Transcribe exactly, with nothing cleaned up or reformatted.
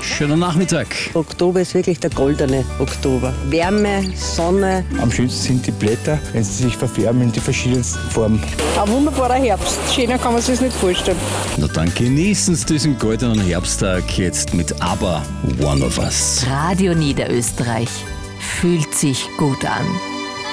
Schönen Nachmittag. Oktober ist wirklich der goldene Oktober. Wärme, Sonne. Am schönsten sind die Blätter, wenn sie sich verfärben in die verschiedensten Formen. Ein wunderbarer Herbst. Schöner kann man sich nicht vorstellen. Na dann genießen Sie diesen goldenen Herbsttag jetzt mit ABBA, One of Us. Radio Niederösterreich. Fühlt sich gut an.